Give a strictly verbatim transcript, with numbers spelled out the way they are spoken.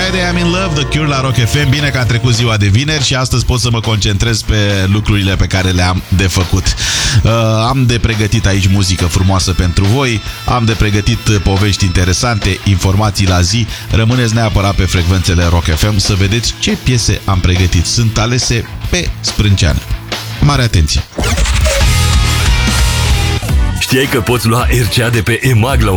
Friday, I'm in love, The Cure la Rock F M. Bine că a trecut ziua de vineri și astăzi pot să mă concentrez pe lucrurile pe care le-am de făcut. uh, Am de pregătit aici muzică frumoasă pentru voi, am de pregătit povești interesante, informații la zi. Rămâneți neapărat pe frecvențele Rock F M să vedeți ce piese am pregătit. Sunt alese pe sprânceană. Mare atenție! Știai că poți lua R C A de pe EMAG la